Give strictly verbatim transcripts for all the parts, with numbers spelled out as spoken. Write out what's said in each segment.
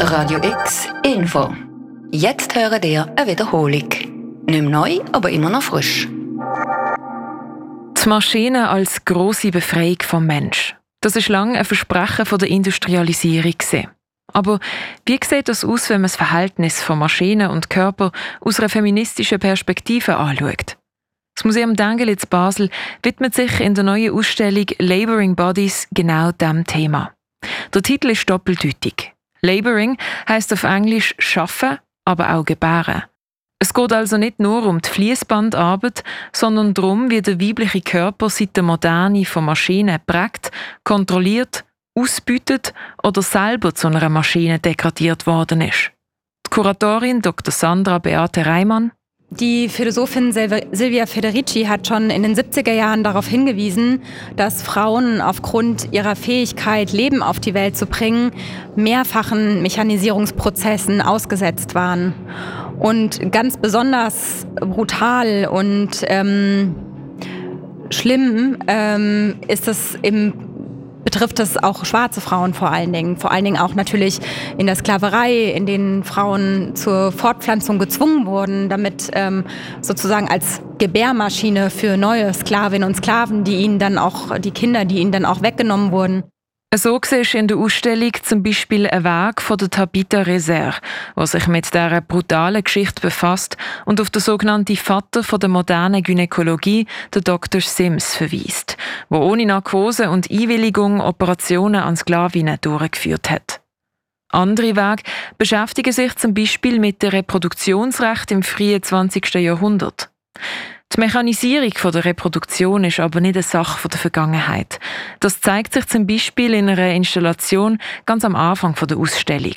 Radio X Info. Jetzt hören ihr eine Wiederholung. Nicht mehr neu, aber immer noch frisch. Die Maschine als grosse Befreiung vom Mensch. Das ist lange ein Versprechen von der Industrialisierung gewesen. Aber wie sieht das aus, wenn man das Verhältnis von Maschinen und Körper aus einer feministischen Perspektive anschaut? Das Museum Dengeli in Basel widmet sich in der neuen Ausstellung Laboring Bodies genau diesem Thema. Der Titel ist doppeldeutig. Laboring heisst auf Englisch «schaffen», aber auch «gebären». Es geht also nicht nur um die Fließbandarbeit, sondern darum, wie der weibliche Körper seit der Moderne von Maschinen prägt, kontrolliert, ausbeutet oder selber zu einer Maschine degradiert worden ist. Die Kuratorin Doktor Sandra Beate Reimann. Die Philosophin Silvia Federici hat schon in den siebziger Jahren darauf hingewiesen, dass Frauen aufgrund ihrer Fähigkeit, Leben auf die Welt zu bringen, mehrfachen Mechanisierungsprozessen ausgesetzt waren. Und ganz besonders brutal und ähm, schlimm ähm, ist es im betrifft es auch schwarze Frauen vor allen Dingen. Vor allen Dingen auch natürlich in der Sklaverei, in denen Frauen zur Fortpflanzung gezwungen wurden, damit ähm, sozusagen als Gebärmaschine für neue Sklavinnen und Sklaven, die ihnen dann auch, die Kinder, die ihnen dann auch weggenommen wurden. So siehst du in der Ausstellung zum Beispiel einen Weg von der Tabitha Reser, der sich mit dieser brutalen Geschichte befasst und auf den sogenannten Vater von der modernen Gynäkologie, den Doktor Sims, verweist, der ohne Narkose und Einwilligung Operationen an Sklavinnen durchgeführt hat. Andere Wege beschäftigen sich zum Beispiel mit dem Reproduktionsrecht im frühen zwanzigsten Jahrhundert. Die Mechanisierung der Reproduktion ist aber nicht eine Sache der Vergangenheit. Das zeigt sich zum Beispiel in einer Installation ganz am Anfang der Ausstellung.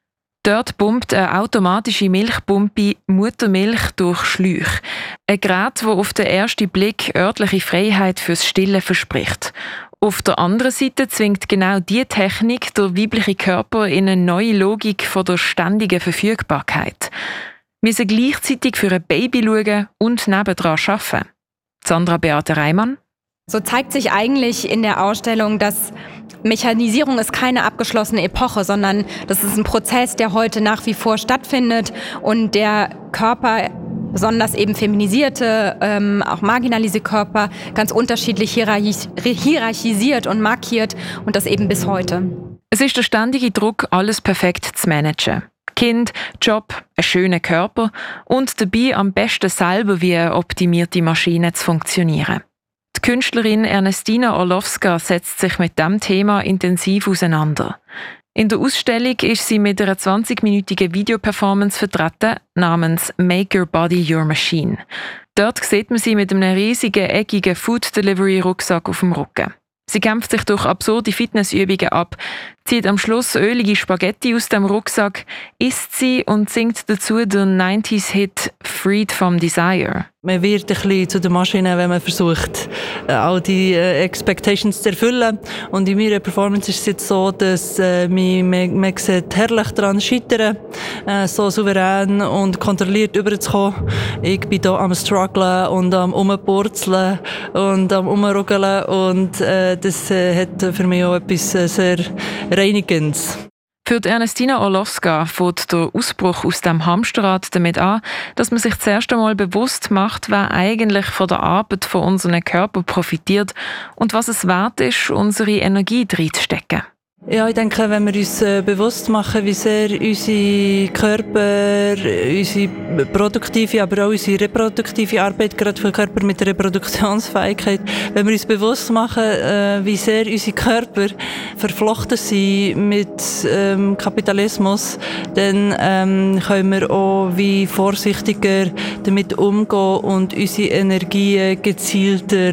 Dort pumpt eine automatische Milchpumpe Muttermilch durch Schläuche. Ein Gerät, das auf den ersten Blick örtliche Freiheit fürs Stillen verspricht. Auf der anderen Seite zwingt genau diese Technik der weibliche Körper in eine neue Logik von der ständigen Verfügbarkeit. Wir müssen gleichzeitig für ein Baby schauen und nebendran arbeiten. Sandra Beate Reimann. So zeigt sich eigentlich in der Ausstellung, dass Mechanisierung ist keine abgeschlossene Epoche, sondern das ist ein Prozess, der heute nach wie vor stattfindet und der Körper, besonders eben feminisierte, ähm, auch marginalisierte Körper, ganz unterschiedlich hierarchis- hierarchisiert und markiert und das eben bis heute. Es ist der ständige Druck, alles perfekt zu managen. Kind, Job, einen schönen Körper und dabei am besten selber wie eine optimierte Maschine zu funktionieren. Die Künstlerin Ernestina Orlowska setzt sich mit diesem Thema intensiv auseinander. In der Ausstellung ist sie mit einer zwanzigminütigen Videoperformance vertreten, namens «Make Your Body Your Machine». Dort sieht man sie mit einem riesigen, eckigen Food-Delivery-Rucksack auf dem Rücken. Sie kämpft sich durch absurde Fitnessübungen ab, zieht am Schluss ölige Spaghetti aus dem Rucksack, isst sie und singt dazu den neunziger-Hit «Freed from Desire». Man wird ein bisschen zu der Maschine, wenn man versucht, all die äh, Expectations zu erfüllen. Und in meiner Performance ist es jetzt so, dass äh, man, man, man sieht herrlich daran scheitern, äh, so souverän und kontrolliert überzukommen. Ich bin hier am strugglen und am Umpurzeln und am Umruggeln und äh, das äh, hat für mich auch etwas äh, sehr Reinigendes. Für die Ernestina Orlowska fängt der Ausbruch aus dem Hamsterrad damit an, dass man sich zuerst einmal bewusst macht, wer eigentlich von der Arbeit von unserem Körper profitiert und was es wert ist, unsere Energie reinzustecken. Ja, ich denke, wenn wir uns äh, bewusst machen, wie sehr unsere Körper, unsere produktive, aber auch unsere reproduktive Arbeit, gerade für Körper mit Reproduktionsfähigkeit, wenn wir uns bewusst machen, äh, wie sehr unsere Körper verflochten sind mit ähm, Kapitalismus, dann ähm, können wir auch wie vorsichtiger damit umgehen und unsere Energien gezielter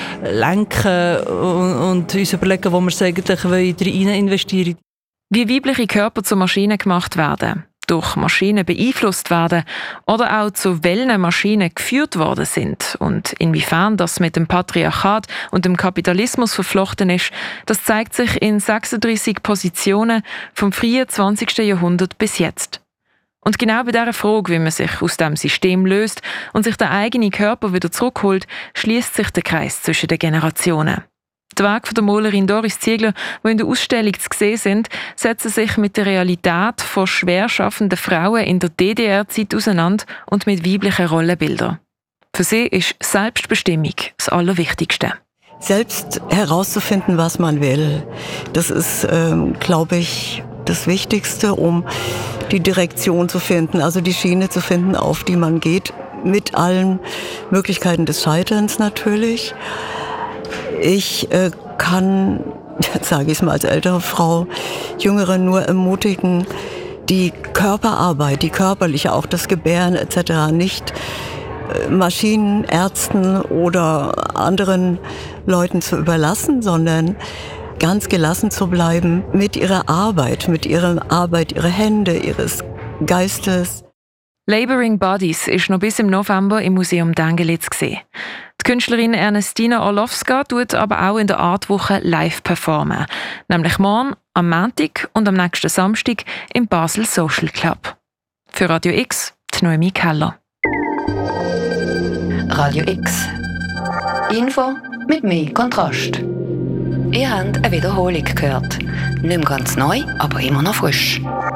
lenken und, und uns überlegen, wo wir es eigentlich rein investieren. Wie weibliche Körper zu Maschinen gemacht werden, durch Maschinen beeinflusst werden oder auch zu welchen Maschinen geführt worden sind und inwiefern das mit dem Patriarchat und dem Kapitalismus verflochten ist, das zeigt sich in sechsunddreissig Positionen vom frühen zwanzigsten Jahrhundert bis jetzt. Und genau bei dieser Frage, wie man sich aus dem System löst und sich den eigenen Körper wieder zurückholt, schließt sich der Kreis zwischen den Generationen. Die Werke der Malerin Doris Ziegler, die in der Ausstellung zu sehen sind, setzen sich mit der Realität von schwer schaffenden Frauen in der D D R-Zeit auseinander und mit weiblichen Rollenbildern. Für sie ist Selbstbestimmung das Allerwichtigste. Selbst herauszufinden, was man will, das ist, ähm, glaube ich, das Wichtigste, um die Direktion zu finden, also die Schiene zu finden, auf die man geht, mit allen Möglichkeiten des Scheiterns natürlich. Ich äh, kann, jetzt sage ich es mal als ältere Frau, Jüngere nur ermutigen, die Körperarbeit, die körperliche, auch das Gebären et cetera nicht äh, Maschinen, Ärzten oder anderen Leuten zu überlassen, sondern ganz gelassen zu bleiben mit ihrer Arbeit, mit ihrer Arbeit, ihrer Hände, ihres Geistes. Laboring Bodies ist noch bis im November im Museum Dengeli zu sehen. Die Künstlerin Ernestina Orlowska tut aber auch in der Artwoche live performen. Nämlich morgen, am Montag und am nächsten Samstag im Basel Social Club. Für Radio X, die Noemi Keller. Radio X. Info mit mehr Kontrast. Ihr habt eine Wiederholung gehört. Nicht mehr ganz neu, aber immer noch frisch.